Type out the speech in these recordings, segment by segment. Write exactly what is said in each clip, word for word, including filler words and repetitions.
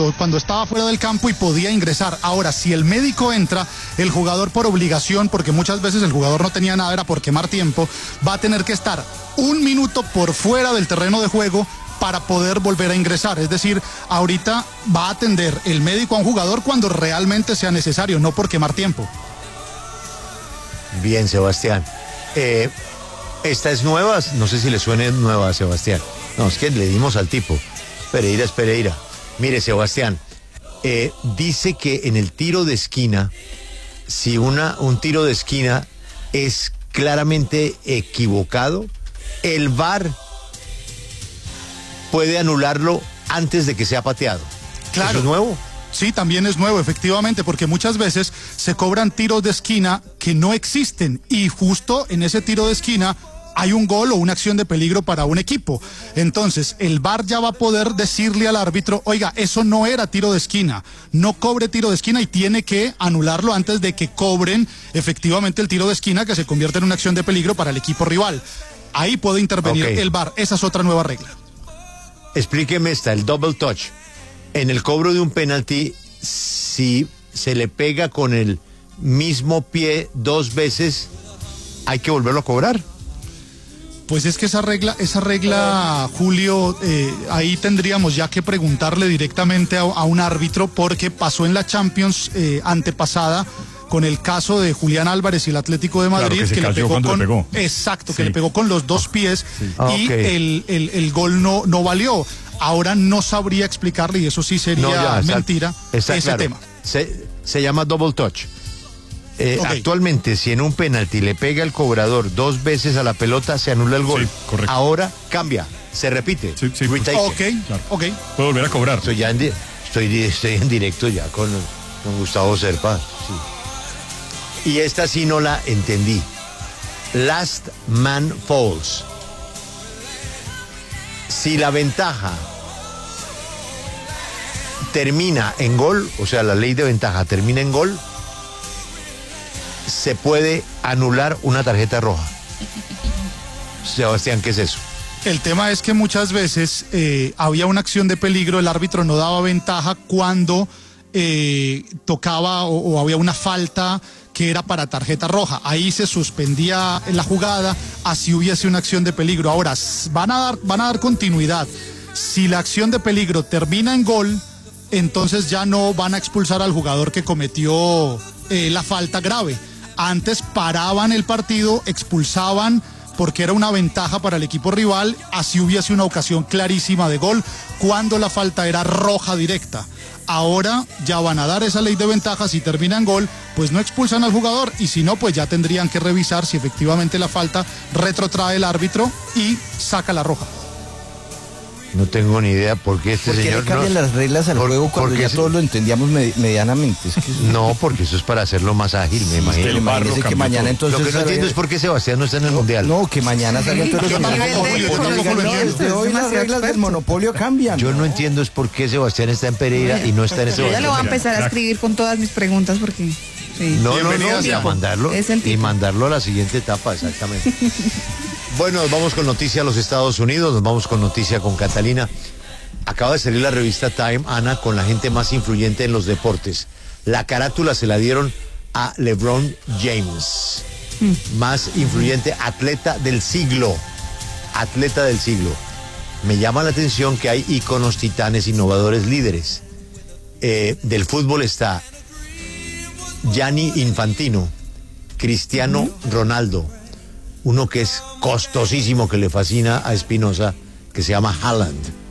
cuando estaba fuera del campo y podía ingresar. Ahora, si el médico entra, el jugador por obligación, porque muchas veces el jugador no tenía nada, era por quemar tiempo, va a tener que estar un minuto por fuera del terreno de juego para poder volver a ingresar. Es decir, ahorita va a atender el médico a un jugador cuando realmente sea necesario, no por quemar tiempo. Bien, Sebastián. Eh, esta es nueva, no sé si le suene nueva a Sebastián. No, es que le dimos al tipo. Pereira es Pereira. Mire, Sebastián, eh, dice que en el tiro de esquina, si una, un tiro de esquina es claramente equivocado, el V A R puede anularlo antes de que sea pateado. Claro. ¿Eso es nuevo? Sí, también es nuevo, efectivamente, porque muchas veces se cobran tiros de esquina que no existen y justo en ese tiro de esquina hay un gol o una acción de peligro para un equipo. Entonces, el V A R ya va a poder decirle al árbitro, oiga, eso no era tiro de esquina, no cobre tiro de esquina y tiene que anularlo antes de que cobren efectivamente el tiro de esquina que se convierte en una acción de peligro para el equipo rival. Ahí puede intervenir okay. el V A R, esa es otra nueva regla. Explíqueme esta, el double touch. En el cobro de un penalti, si se le pega con el mismo pie dos veces, ¿hay que volverlo a cobrar? Pues es que esa regla, esa regla, Julio, eh, ahí tendríamos ya que preguntarle directamente a, a un árbitro, porque pasó en la Champions eh, antepasada con el caso de Julián Álvarez y el Atlético de Madrid, claro, que, que le pegó con, le pegó. exacto, sí. que le pegó con los dos pies sí. ah, y okay. el, el, el gol no, no valió. Ahora no sabría explicarle, y eso sí sería no, ya, mentira, está, está ese claro. tema. Se, se llama double touch. Eh, okay. Actualmente, si en un penalti le pega el cobrador dos veces a la pelota, se anula el gol. Sí, correcto. Ahora cambia, se repite. Sí, sí, ok, claro. ok. Puedo volver a cobrar. Estoy, ya en, estoy, estoy en directo ya con, con Gustavo Serpa. Sí. Y esta sí no la entendí. Last man falls. Si la ventaja termina en gol, o sea, la ley de ventaja termina en gol, se puede anular una tarjeta roja. Sebastián, ¿qué es eso? El tema es que muchas veces eh, había una acción de peligro, el árbitro no daba ventaja cuando eh, tocaba o, o había una falta que era para tarjeta roja. Ahí se suspendía la jugada, así hubiese una acción de peligro. Ahora, van a dar, van a dar continuidad. Si la acción de peligro termina en gol, entonces ya no van a expulsar al jugador que cometió eh, la falta grave. Antes paraban el partido, expulsaban porque era una ventaja para el equipo rival, así hubiese una ocasión clarísima de gol cuando la falta era roja directa. Ahora ya van a dar esa ley de ventaja, si termina en gol, pues no expulsan al jugador, y si no, pues ya tendrían que revisar si efectivamente la falta retrotrae el árbitro y saca la roja. No tengo ni idea por qué este ¿Por qué señor... le cambian no, las reglas al por, juego cuando ya se... todos lo entendíamos med medianamente? Es que eso... No, porque eso es para hacerlo más ágil, me imagino. Imagínese que mañana entonces... Lo que no entiendo es por qué Sebastián no está en el no, Mundial. No, que mañana salgan todos los... Hoy las reglas del monopolio cambian. Yo no entiendo es por qué Sebastián está en Pereira y no está en ese... Yo ya lo voy a empezar a escribir con todas mis preguntas porque... Sí. No, no, no, y a mandarlo, y mandarlo a la siguiente etapa, exactamente. Bueno, nos vamos con noticia a los Estados Unidos, nos vamos con noticia con Catalina. Acaba de salir la revista Time, Ana, con la gente más influyente en los deportes. La carátula se la dieron a LeBron James, mm. más influyente atleta del siglo, atleta del siglo. Me llama la atención que hay íconos, titanes, innovadores, líderes. Eh, del fútbol está Gianni Infantino, Cristiano mm. Ronaldo, uno que es costosísimo, que le fascina a Espinosa, que se llama Haaland.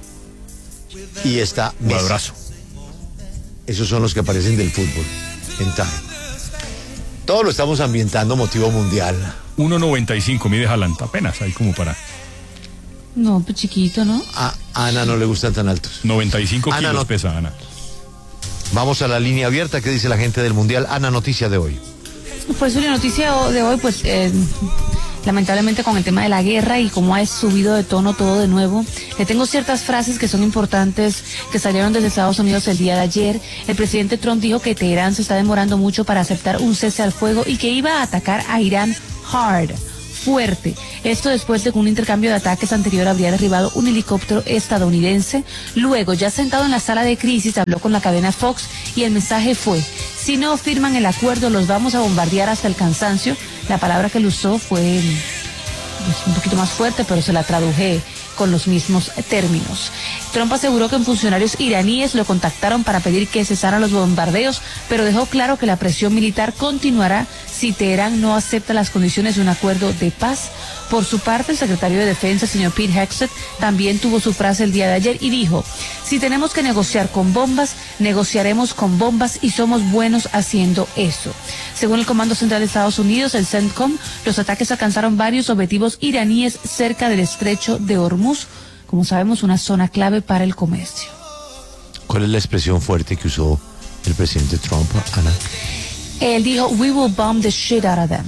Y está Messi. Un abrazo. Esos son los que aparecen del fútbol en Time. Todo lo estamos ambientando motivo mundial. uno noventa y cinco mide Haaland, apenas ahí como para... No, pues chiquito, ¿no? A Ana no le gustan tan altos. noventa y cinco Ana, kilos no... pesa Ana. Vamos a la línea abierta. ¿Qué dice la gente del mundial? Ana, noticia de hoy. Pues la noticia de hoy, pues... Eh... lamentablemente con el tema de la guerra y cómo ha subido de tono todo de nuevo, le tengo ciertas frases que son importantes que salieron desde Estados Unidos el día de ayer. El presidente Trump dijo que Teherán se está demorando mucho para aceptar un cese al fuego y que iba a atacar a Irán hard, fuerte. Esto después de que un intercambio de ataques anterior habría derribado un helicóptero estadounidense. Luego, ya sentado en la sala de crisis, habló con la cadena Fox y el mensaje fue: si no firman el acuerdo, los vamos a bombardear hasta el cansancio. La palabra que él usó fue pues, un poquito más fuerte, pero se la traduje con los mismos términos. Trump aseguró que funcionarios iraníes lo contactaron para pedir que cesaran los bombardeos, pero dejó claro que la presión militar continuará si Teherán no acepta las condiciones de un acuerdo de paz. Por su parte, el secretario de Defensa, señor Pete Hegseth, también tuvo su frase el día de ayer y dijo: si tenemos que negociar con bombas, negociaremos con bombas y somos buenos haciendo eso. Según el Comando Central de Estados Unidos, el CENTCOM, los ataques alcanzaron varios objetivos iraníes cerca del estrecho de Hormuz, como sabemos, una zona clave para el comercio. ¿Cuál es la expresión fuerte que usó el presidente Trump, Ana? Él dijo: we will bomb the shit out of them.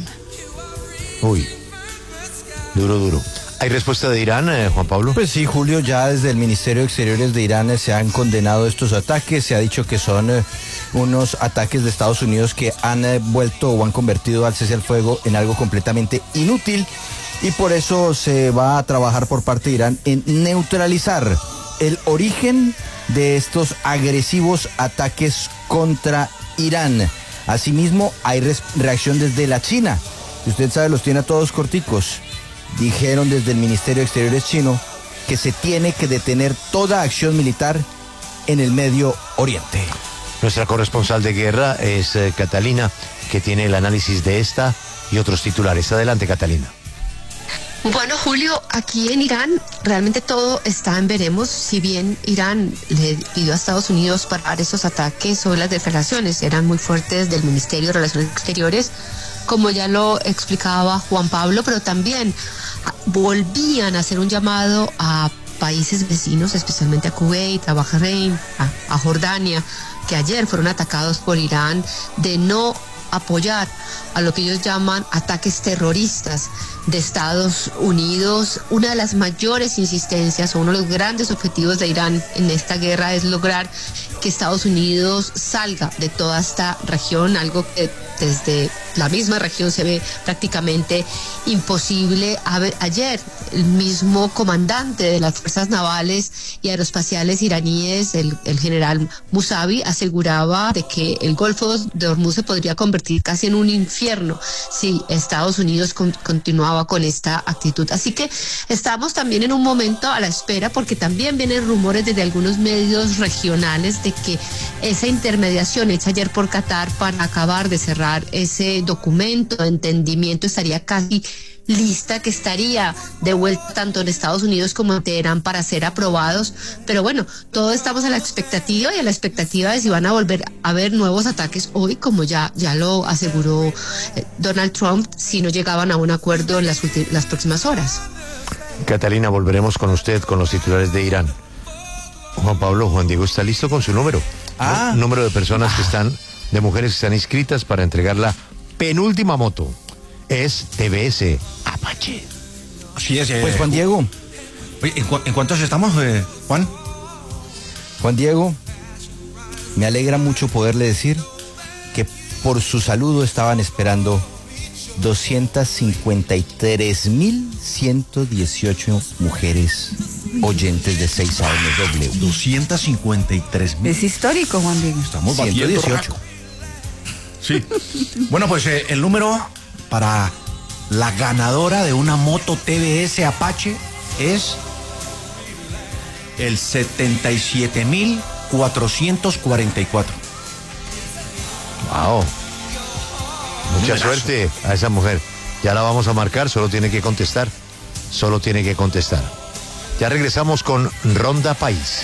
Uy, duro, duro. ¿Hay respuesta de Irán, eh, Juan Pablo? Pues sí, Julio, ya desde el Ministerio de Exteriores de Irán eh, se han condenado estos ataques. Se ha dicho que son eh, unos ataques de Estados Unidos que han eh, vuelto o han convertido al cese al fuego en algo completamente inútil. Y por eso se va a trabajar por parte de Irán en neutralizar el origen de estos agresivos ataques contra Irán. Asimismo, hay reacción desde la China. Y usted sabe, los tiene a todos corticos. Dijeron desde el Ministerio de Exteriores chino que se tiene que detener toda acción militar en el Medio Oriente. Nuestra corresponsal de guerra es eh, Catalina, que tiene el análisis de esta y otros titulares. Adelante, Catalina. Bueno, Julio, aquí en Irán realmente todo está en veremos. Si bien Irán le pidió a Estados Unidos parar esos ataques, o las declaraciones eran muy fuertes del Ministerio de Relaciones Exteriores, como ya lo explicaba Juan Pablo, pero también volvían a hacer un llamado a países vecinos, especialmente a Kuwait, a Bahrein, a, a Jordania, que ayer fueron atacados por Irán, de no apoyar a lo que ellos llaman ataques terroristas de Estados Unidos. Una de las mayores insistencias o uno de los grandes objetivos de Irán en esta guerra es lograr que Estados Unidos salga de toda esta región, algo que desde la misma región se ve prácticamente imposible. Ayer el mismo comandante de las fuerzas navales y aeroespaciales iraníes, el, el general Musavi, aseguraba de que el Golfo de Hormuz se podría convertir casi en un infierno si Estados Unidos con, continuaba con esta actitud. Así que estamos también en un momento a la espera, porque también vienen rumores desde algunos medios regionales de que esa intermediación hecha ayer por Qatar para acabar de cerrar ese documento de entendimiento estaría casi lista, que estaría de vuelta tanto en Estados Unidos como en Teherán para ser aprobados. Pero bueno, todos estamos a la expectativa y a la expectativa de si van a volver a haber nuevos ataques hoy, como ya, ya lo aseguró eh, Donald Trump, si no llegaban a un acuerdo en las, las próximas horas. Catalina, volveremos con usted con los titulares de Irán. Juan Pablo, Juan Diego está listo con su número. Ah. ¿No? Número de personas que están, de mujeres que están inscritas para entregar la penúltima moto. Es T V S Apache. Así es. Eh, pues Juan Diego. Oye, ¿en, cu ¿en cuántos estamos, eh, Juan? Juan Diego, me alegra mucho poderle decir que por su saludo estaban esperando doscientas cincuenta y tres mil ciento dieciocho mujeres oyentes de seis A M W. doscientas cincuenta y tres mil. Es histórico, Juan Diego. Estamos batiendo ciento dieciocho. Sí. Bueno, pues eh, el número para la ganadora de una moto T V S Apache es el setenta y siete mil cuatrocientos cuarenta y cuatro. Wow. Mucha suerte a esa mujer. Ya la vamos a marcar, solo tiene que contestar. Solo tiene que contestar. Ya regresamos con Ronda País.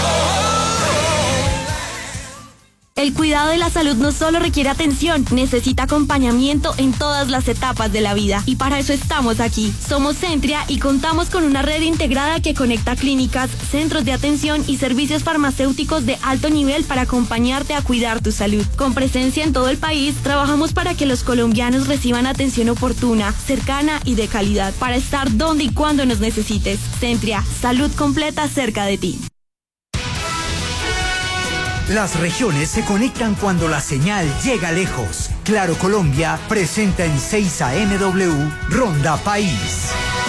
El cuidado de la salud no solo requiere atención, necesita acompañamiento en todas las etapas de la vida. Y para eso estamos aquí. Somos Centria y contamos con una red integrada que conecta clínicas, centros de atención y servicios farmacéuticos de alto nivel para acompañarte a cuidar tu salud. Con presencia en todo el país, trabajamos para que los colombianos reciban atención oportuna, cercana y de calidad, para estar donde y cuando nos necesites. Centria, salud completa cerca de ti. Las regiones se conectan cuando la señal llega lejos. Claro Colombia presenta en seis A M W Ronda País.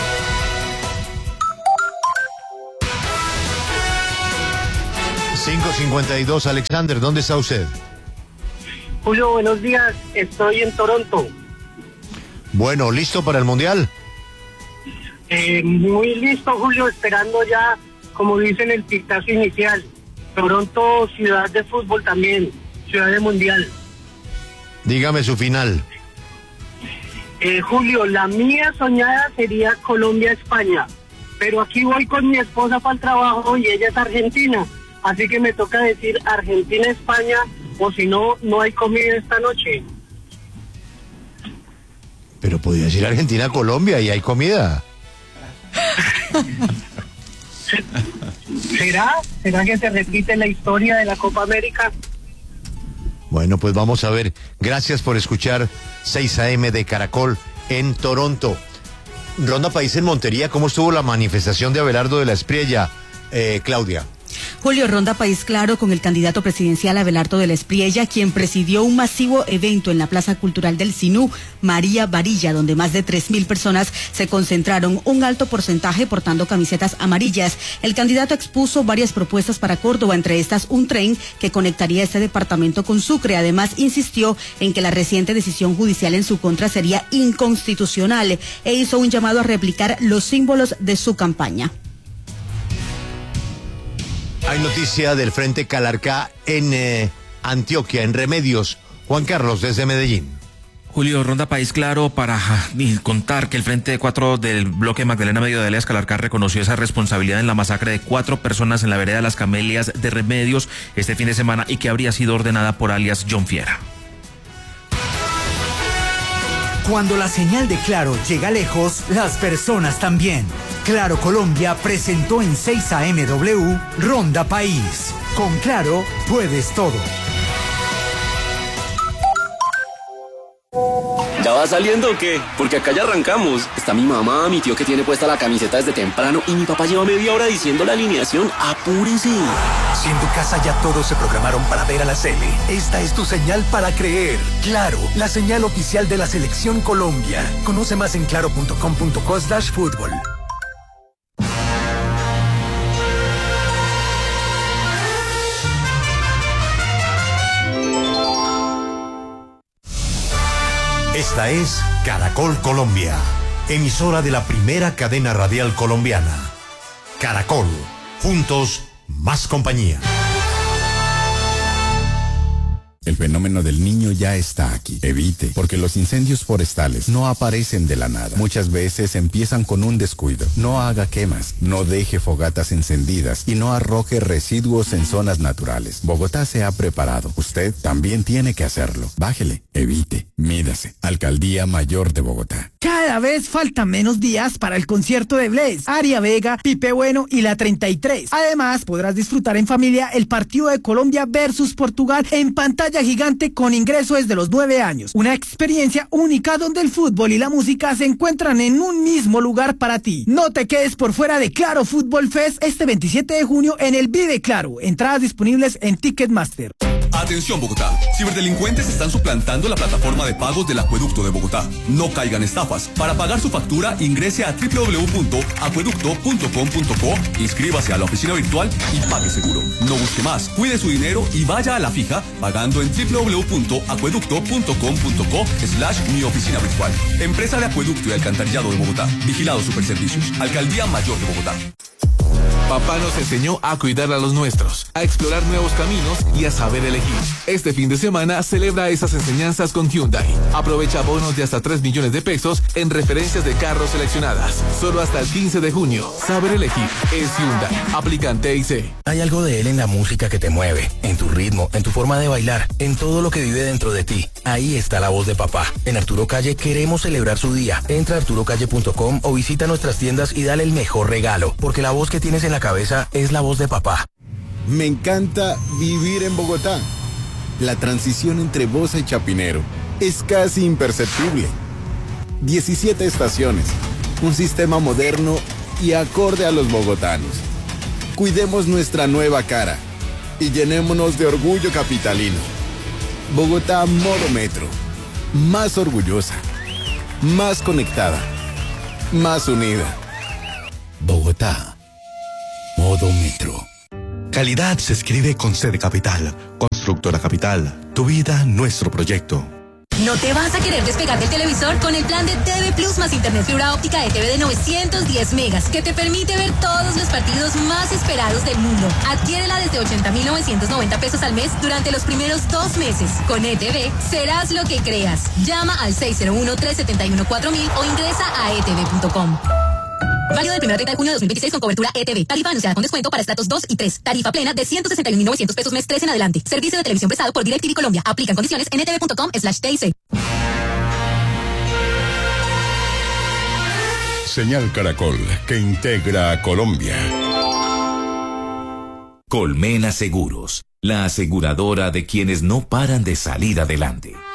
cinco cincuenta y dos, Alexander, ¿dónde está usted? Julio, buenos días, estoy en Toronto. Bueno, ¿listo para el Mundial? Eh, muy listo, Julio, esperando ya, como dicen, el pitazo inicial. Toronto, ciudad de fútbol también, ciudad de mundial. Dígame su final. Eh, Julio, la mía soñada sería Colombia-España, pero aquí voy con mi esposa para el trabajo y ella es argentina, así que me toca decir Argentina-España, o si no, no hay comida esta noche. Pero podría decir Argentina-Colombia y hay comida. ¿Será? ¿Será que se repite la historia de la Copa América? Bueno, pues vamos a ver. Gracias por escuchar seis A M de Caracol en Toronto. Ronda País en Montería, ¿cómo estuvo la manifestación de Abelardo de la Espriella, eh, Claudia? Julio, Ronda País Claro con el candidato presidencial Abelardo de la Espriella, quien presidió un masivo evento en la Plaza Cultural del Sinú, María Varilla, donde más de tres mil personas se concentraron, un alto porcentaje portando camisetas amarillas. El candidato expuso varias propuestas para Córdoba, entre estas un tren que conectaría este departamento con Sucre. Además, insistió en que la reciente decisión judicial en su contra sería inconstitucional e hizo un llamado a replicar los símbolos de su campaña. Hay noticia del Frente Calarcá en eh, Antioquia, en Remedios. Juan Carlos, desde Medellín. Julio, Ronda País Claro para y contar que el Frente cuatro del bloque Magdalena Medio de Alias Calarcá reconoció esa responsabilidad en la masacre de cuatro personas en la vereda de Las Camelias de Remedios este fin de semana y que habría sido ordenada por alias John Fiera. Cuando la señal de Claro llega lejos, las personas también. Claro Colombia presentó en seis A M W Ronda País. Con Claro puedes todo. ¿Ya va saliendo o qué? Porque acá ya arrancamos. Está mi mamá, mi tío que tiene puesta la camiseta desde temprano y mi papá lleva media hora diciendo la alineación. ¡Apúrese! Si en tu casa ya todos se programaron para ver a la Sele, esta es tu señal para creer. Claro, la señal oficial de la Selección Colombia. Conoce más en claro punto com punto co slash fútbol. Esta es Caracol Colombia, emisora de la primera cadena radial colombiana. Caracol, juntos, más compañía. El fenómeno del niño ya está aquí. Evite, porque los incendios forestales no aparecen de la nada. Muchas veces empiezan con un descuido. No haga quemas, no deje fogatas encendidas y no arroje residuos en zonas naturales. Bogotá se ha preparado. Usted también tiene que hacerlo. Bájele, evite, mídase. Alcaldía Mayor de Bogotá. Cada vez faltan menos días para el concierto de Blaze, Aria Vega, Pipe Bueno y la treinta y tres. Además, podrás disfrutar en familia el partido de Colombia versus Portugal en pantalla gigante con ingreso desde los nueve años. Una experiencia única donde el fútbol y la música se encuentran en un mismo lugar para ti. No te quedes por fuera de Claro Fútbol Fest este veintisiete de junio en el Vive Claro. Entradas disponibles en Ticketmaster. Atención Bogotá, ciberdelincuentes están suplantando la plataforma de pagos del Acueducto de Bogotá. No caigan estafas. Para pagar su factura, ingrese a doble u doble u doble u punto acueducto punto com punto co, inscríbase a la oficina virtual y pague seguro. No busque más, cuide su dinero y vaya a la fija pagando en doble u doble u doble u punto acueducto punto com punto co slash mi oficina virtual. Empresa de Acueducto y Alcantarillado de Bogotá. Vigilado Superservicios. Alcaldía Mayor de Bogotá. Papá nos enseñó a cuidar a los nuestros, a explorar nuevos caminos y a saber elegir. Este fin de semana celebra esas enseñanzas con Hyundai. Aprovecha bonos de hasta tres millones de pesos en referencias de carros seleccionadas. Solo hasta el quince de junio. Saber elegir es Hyundai. Aplican T I C. Hay algo de él en la música que te mueve, en tu ritmo, en tu forma de bailar, en todo lo que vive dentro de ti. Ahí está la voz de papá. En Arturo Calle queremos celebrar su día. Entra a arturo calle punto com o visita nuestras tiendas y dale el mejor regalo, porque la voz que tienes en la cabeza es la voz de papá. Me encanta vivir en Bogotá. La transición entre Bosa y Chapinero es casi imperceptible. diecisiete estaciones, un sistema moderno y acorde a los bogotanos. Cuidemos nuestra nueva cara. y llenémonos de orgullo capitalino. Bogotá modo metro. Más orgullosa. Más conectada. Más unida. Bogotá. Modo metro. Calidad se escribe con C de Capital. Constructora Capital. Tu vida, nuestro proyecto. ¿No te vas a querer despegar del televisor con el plan de T V Plus más Internet fibra óptica de T V de novecientos diez megas que te permite ver todos los partidos más esperados del mundo? Adquiérela desde ochenta mil novecientos noventa pesos al mes durante los primeros dos meses. Con E T V serás lo que creas. Llama al seis cero uno, tres siete uno, cuatro mil o ingresa a e t v punto com. Válido del primero al treinta de junio de dos mil veintiséis con cobertura E T V. Tarifa anunciada con descuento para estratos dos y tres. Tarifa plena de ciento sesenta y un mil novecientos pesos mes tres en adelante. Servicio de televisión prestado por DirecTV Colombia. Aplican condiciones en e t v punto com slash t i c. Señal Caracol, que integra a Colombia. Colmena Seguros, la aseguradora de quienes no paran de salir adelante.